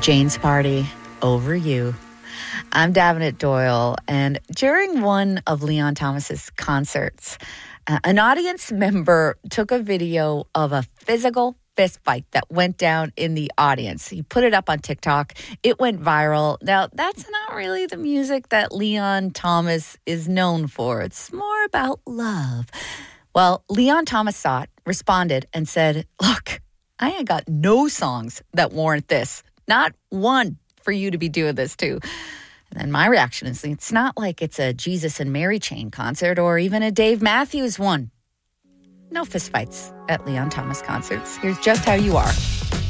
Jane's Party, Over You. I'm Davenant Doyle, and during one of Leon Thomas's concerts, an audience member took a video of a physical fist fight that went down in the audience. He put it up on TikTok. It went viral. Now, that's not really the music that Leon Thomas is known for. It's more about love. Well, Leon Thomas saw it, responded, and said, "Look, I ain't got no songs that warrant this. Not one for you to be doing this to." And then my reaction is, it's not like it's a Jesus and Mary Chain concert or even a Dave Matthews one. No fistfights at Leon Thomas concerts. Here's just how you are.